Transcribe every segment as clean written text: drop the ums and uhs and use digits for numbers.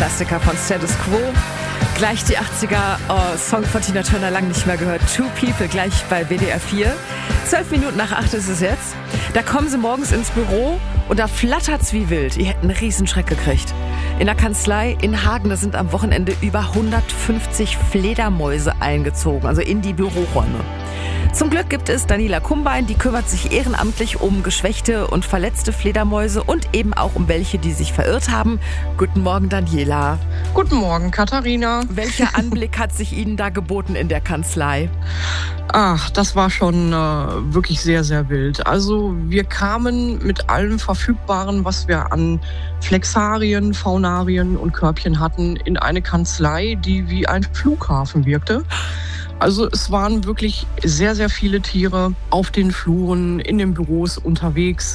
Klassiker von Status Quo. Gleich die 80er, Song von Tina Turner, lang nicht mehr gehört. Two People, gleich bei WDR 4. 12 Minuten nach 8 ist es jetzt. Da kommen sie morgens ins Büro und da flattert's wie wild. Ihr hättet einen Riesenschreck gekriegt. In der Kanzlei in Hagen, da sind am Wochenende über 150 Fledermäuse eingezogen, also in die Büroräume. Zum Glück gibt es Daniela Kumbein, die kümmert sich ehrenamtlich um geschwächte und verletzte Fledermäuse und eben auch um welche, die sich verirrt haben. Guten Morgen, Daniela. Guten Morgen, Katharina. Welcher Anblick hat sich Ihnen da geboten in der Kanzlei? Ach, das war schon wirklich sehr, sehr wild. Also wir kamen mit allem Verfügbaren, was wir an Flexarien, Faunarien und Körbchen hatten, in eine Kanzlei, die wie ein Flughafen wirkte. Also es waren wirklich sehr, sehr viele Tiere auf den Fluren, in den Büros unterwegs,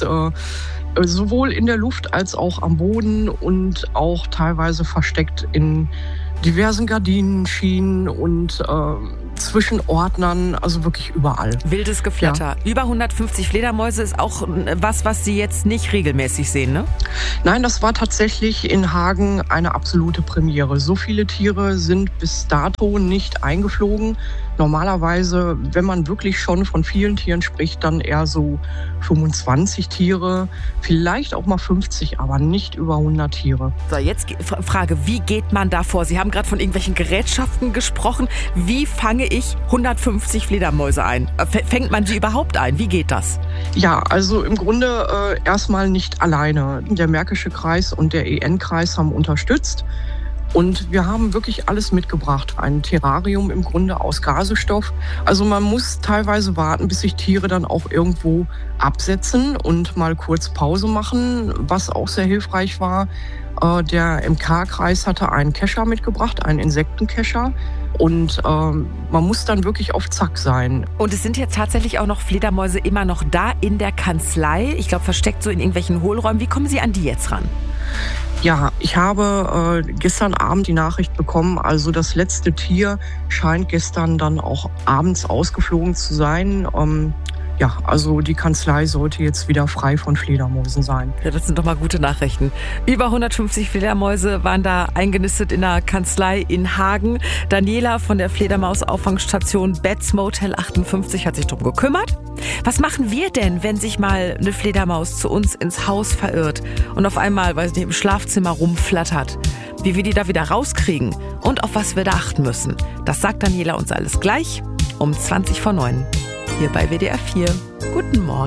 sowohl in der Luft als auch am Boden und auch teilweise versteckt in diversen Gardinenschienen und zwischen Ordnern, also wirklich überall. Wildes Geflatter. Ja. Über 150 Fledermäuse ist auch was Sie jetzt nicht regelmäßig sehen, ne? Nein, das war tatsächlich in Hagen eine absolute Premiere. So viele Tiere sind bis dato nicht eingeflogen. Normalerweise, wenn man wirklich schon von vielen Tieren spricht, dann eher so 25 Tiere, vielleicht auch mal 50, aber nicht über 100 Tiere. So, jetzt Frage, wie geht man da vor? Sie haben gerade von irgendwelchen Gerätschaften gesprochen. Wie fange ich 150 Fledermäuse ein? Fängt man sie überhaupt ein? Wie geht das? Ja, also im Grunde erstmal nicht alleine. Der Märkische Kreis und der EN-Kreis haben unterstützt. Und wir haben wirklich alles mitgebracht. Ein Terrarium im Grunde aus Gasestoff. Also man muss teilweise warten, bis sich Tiere dann auch irgendwo absetzen und mal kurz Pause machen. Was auch sehr hilfreich war, der MK-Kreis hatte einen Kescher mitgebracht, einen Insektenkescher. Und man muss dann wirklich auf Zack sein. Und es sind jetzt tatsächlich auch noch Fledermäuse immer noch da in der Kanzlei. Ich glaube, versteckt so in irgendwelchen Hohlräumen. Wie kommen Sie an die jetzt ran? Ja, ich habe gestern Abend die Nachricht bekommen, also das letzte Tier scheint gestern dann auch abends ausgeflogen zu sein. Ja, also die Kanzlei sollte jetzt wieder frei von Fledermäusen sein. Ja, das sind doch mal gute Nachrichten. Über 150 Fledermäuse waren da eingenistet in der Kanzlei in Hagen. Daniela von der Fledermaus-Auffangstation Betz Motel 58 hat sich drum gekümmert. Was machen wir denn, wenn sich mal eine Fledermaus zu uns ins Haus verirrt und auf einmal, weiß nicht, im Schlafzimmer rumflattert? Wie wir die da wieder rauskriegen und auf was wir da achten müssen. Das sagt Daniela uns alles gleich um 20 vor 9. Hier bei WDR 4. Guten Morgen.